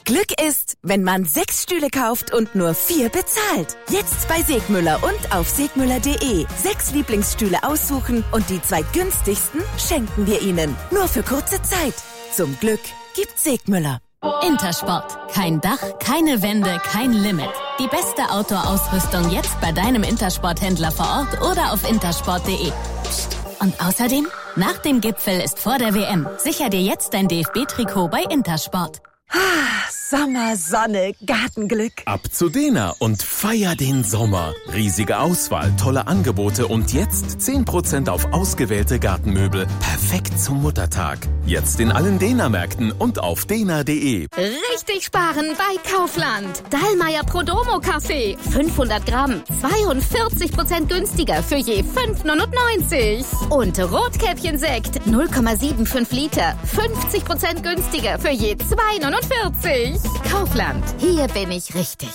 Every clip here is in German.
Glück ist, wenn man 6 Stühle kauft und nur 4 bezahlt. Jetzt bei Segmüller und auf segmüller.de. 6 Lieblingsstühle aussuchen und die 2 günstigsten schenken wir Ihnen. Nur für kurze Zeit. Zum Glück gibt's Segmüller. Intersport. Kein Dach, keine Wände, kein Limit. Die beste Outdoor-Ausrüstung jetzt bei deinem Intersport-Händler vor Ort oder auf intersport.de. Und außerdem, nach dem Gipfel ist vor der WM. Sicher dir jetzt dein DFB-Trikot bei Intersport. Sommer, Sonne, Gartenglück. Ab zu Dena und feier den Sommer. Riesige Auswahl, tolle Angebote und jetzt 10% auf ausgewählte Gartenmöbel. Perfekt zum Muttertag. Jetzt in allen Dena-Märkten und auf dena.de. Richtig sparen bei Kaufland. Dallmayr Prodomo Kaffee. 500 Gramm. 42% günstiger für je 5,99. Und Rotkäppchen-Sekt. 0,75 Liter. 50% günstiger für je 2,49. Kaufland. Hier bin ich richtig.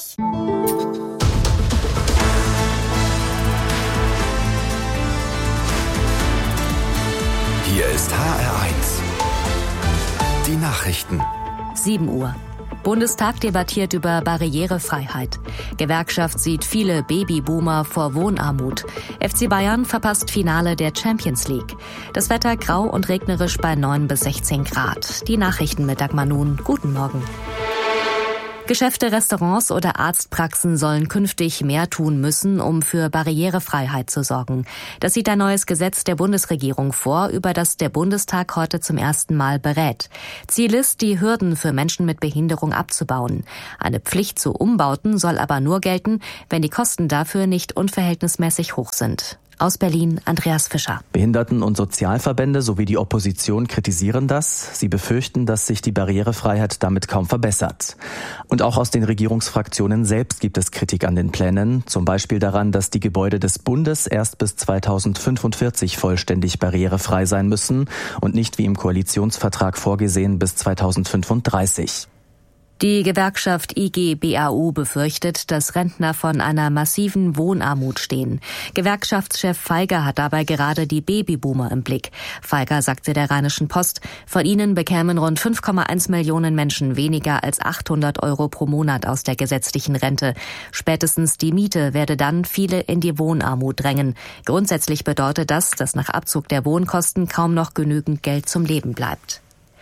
Hier ist HR1. Die Nachrichten. 7 Uhr. Bundestag debattiert über Barrierefreiheit. Gewerkschaft sieht viele Babyboomer vor Wohnarmut. FC Bayern verpasst Finale der Champions League. Das Wetter grau und regnerisch bei 9 bis 16 Grad. Die Nachrichten mit Dagmar Nun. Guten Morgen. Geschäfte, Restaurants oder Arztpraxen sollen künftig mehr tun müssen, um für Barrierefreiheit zu sorgen. Das sieht ein neues Gesetz der Bundesregierung vor, über das der Bundestag heute zum ersten Mal berät. Ziel ist, die Hürden für Menschen mit Behinderung abzubauen. Eine Pflicht zu Umbauten soll aber nur gelten, wenn die Kosten dafür nicht unverhältnismäßig hoch sind. Aus Berlin, Andreas Fischer. Behinderten- und Sozialverbände sowie die Opposition kritisieren das. Sie befürchten, dass sich die Barrierefreiheit damit kaum verbessert. Und auch aus den Regierungsfraktionen selbst gibt es Kritik an den Plänen. Zum Beispiel daran, dass die Gebäude des Bundes erst bis 2045 vollständig barrierefrei sein müssen und nicht wie im Koalitionsvertrag vorgesehen bis 2035. Die Gewerkschaft IG BAU befürchtet, dass Rentner von einer massiven Wohnarmut stehen. Gewerkschaftschef Feiger hat dabei gerade die Babyboomer im Blick. Feiger sagte der Rheinischen Post, von ihnen bekämen rund 5,1 Millionen Menschen weniger als 800 € pro Monat aus der gesetzlichen Rente. Spätestens die Miete werde dann viele in die Wohnarmut drängen. Grundsätzlich bedeutet das, dass nach Abzug der Wohnkosten kaum noch genügend Geld zum Leben bleibt.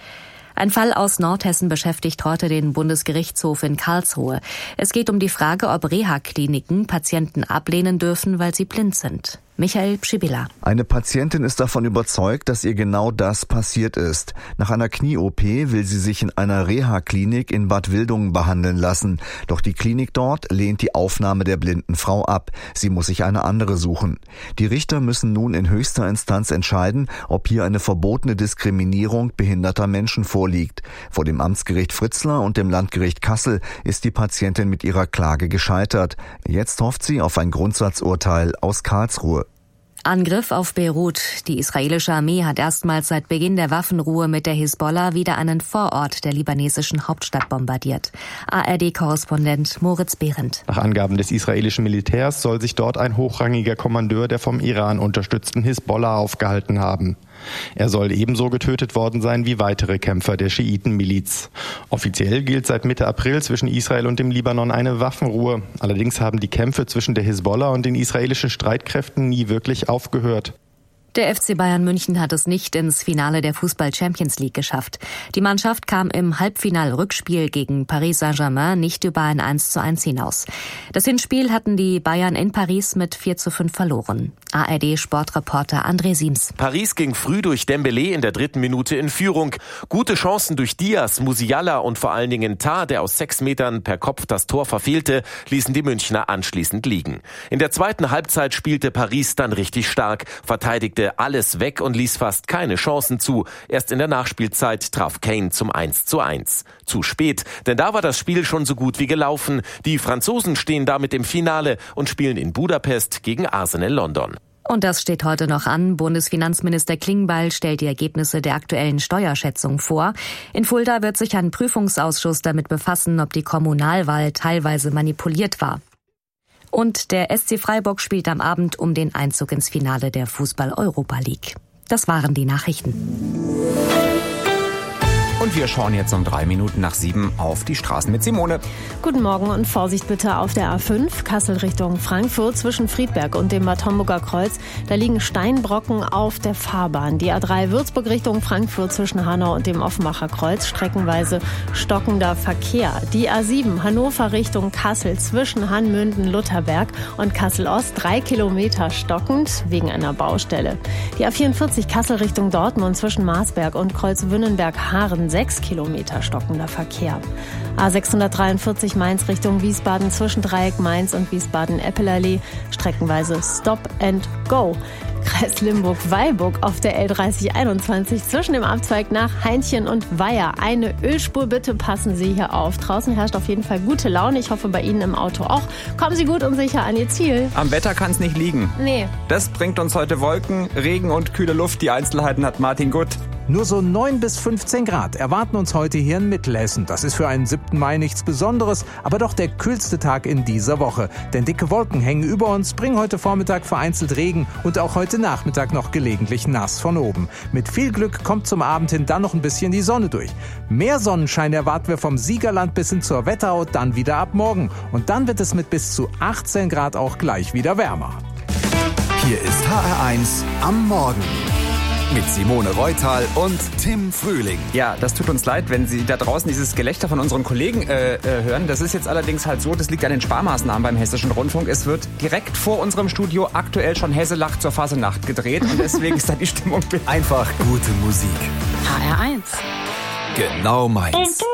Ein Fall aus Nordhessen beschäftigt heute den Bundesgerichtshof in Karlsruhe. Es geht um die Frage, ob Reha-Kliniken Patienten ablehnen dürfen, weil sie blind sind. Michael Pschibilla. Eine Patientin ist davon überzeugt, dass ihr genau das passiert ist. Nach einer Knie-OP will sie sich in einer Reha-Klinik in Bad Wildungen behandeln lassen. Doch die Klinik dort lehnt die Aufnahme der blinden Frau ab. Sie muss sich eine andere suchen. Die Richter müssen nun in höchster Instanz entscheiden, ob hier eine verbotene Diskriminierung behinderter Menschen vorliegt. Vor dem Amtsgericht Fritzlar und dem Landgericht Kassel ist die Patientin mit ihrer Klage gescheitert. Jetzt hofft sie auf ein Grundsatzurteil aus Karlsruhe. Angriff auf Beirut. Die israelische Armee hat erstmals seit Beginn der Waffenruhe mit der Hisbollah wieder einen Vorort der libanesischen Hauptstadt bombardiert. ARD-Korrespondent Moritz Behrendt. Nach Angaben des israelischen Militärs soll sich dort ein hochrangiger Kommandeur der vom Iran unterstützten Hisbollah aufgehalten haben. Er soll ebenso getötet worden sein wie weitere Kämpfer der Schiitenmiliz. Offiziell gilt seit Mitte April zwischen Israel und dem Libanon eine Waffenruhe. Allerdings haben die Kämpfe zwischen der Hisbollah und den israelischen Streitkräften nie wirklich aufgehört. Der FC Bayern München hat es nicht ins Finale der Fußball-Champions League geschafft. Die Mannschaft kam im Halbfinal-Rückspiel gegen Paris Saint-Germain nicht über ein 1:1 hinaus. Das Hinspiel hatten die Bayern in Paris mit 4:5 verloren. ARD-Sportreporter André Siems. Paris ging früh durch Dembélé in der 3. Minute in Führung. Gute Chancen durch Diaz, Musiala und vor allen Dingen Tah, der aus 6 Metern per Kopf das Tor verfehlte, ließen die Münchner anschließend liegen. In der zweiten Halbzeit spielte Paris dann richtig stark, verteidigte alles weg und ließ fast keine Chancen zu. Erst in der Nachspielzeit traf Kane zum 1:1. Zu spät, denn da war das Spiel schon so gut wie gelaufen. Die Franzosen stehen damit im Finale und spielen in Budapest gegen Arsenal London. Und das steht heute noch an. Bundesfinanzminister Klingbeil stellt die Ergebnisse der aktuellen Steuerschätzung vor. In Fulda wird sich ein Prüfungsausschuss damit befassen, ob die Kommunalwahl teilweise manipuliert war. Und der SC Freiburg spielt am Abend um den Einzug ins Finale der Fußball-Europa League. Das waren die Nachrichten. Und wir schauen jetzt um 7:03 auf die Straßen mit Simone. Guten Morgen und Vorsicht bitte auf der A5, Kassel Richtung Frankfurt zwischen Friedberg und dem Bad Homburger Kreuz. Da liegen Steinbrocken auf der Fahrbahn. Die A3 Würzburg Richtung Frankfurt zwischen Hanau und dem Offenbacher Kreuz, streckenweise stockender Verkehr. Die A7 Hannover Richtung Kassel zwischen Hanmünden-Lutherberg und Kassel-Ost 3 Kilometer stockend wegen einer Baustelle. Die A44 Kassel Richtung Dortmund zwischen Marsberg und Kreuzwünnenberg-Haaren 6 Kilometer stockender Verkehr. A643 Mainz Richtung Wiesbaden zwischen Dreieck Mainz und Wiesbaden-Eppelallee, streckenweise Stop and Go. Kreis Limburg-Weilburg auf der L3021 zwischen dem Abzweig nach Heinchen und Weiher. Eine Ölspur, bitte passen Sie hier auf. Draußen herrscht auf jeden Fall gute Laune. Ich hoffe, bei Ihnen im Auto auch. Kommen Sie gut und sicher an Ihr Ziel. Am Wetter kann es nicht liegen. Nee. Das bringt uns heute Wolken, Regen und kühle Luft. Die Einzelheiten hat Martin Gutt. Nur so 9 bis 15 Grad erwarten uns heute hier in Mittelhessen. Das ist für einen 7. Mai nichts Besonderes, aber doch der kühlste Tag in dieser Woche. Denn dicke Wolken hängen über uns, bringen heute Vormittag vereinzelt Regen und auch heute Nachmittag noch gelegentlich nass von oben. Mit viel Glück kommt zum Abend hin dann noch ein bisschen die Sonne durch. Mehr Sonnenschein erwarten wir vom Siegerland bis hin zur Wetterau dann wieder ab morgen. Und dann wird es mit bis zu 18 Grad auch gleich wieder wärmer. Hier ist HR1 am Morgen. Mit Simone Reutal und Tim Frühling. Ja, das tut uns leid, wenn Sie da draußen dieses Gelächter von unseren Kollegen hören. Das ist jetzt allerdings halt so, das liegt an den Sparmaßnahmen beim Hessischen Rundfunk. Es wird direkt vor unserem Studio aktuell schon Hesse lacht zur Fasenacht gedreht. Und deswegen ist da die Stimmung... Einfach gute Musik. HR1. Genau meins.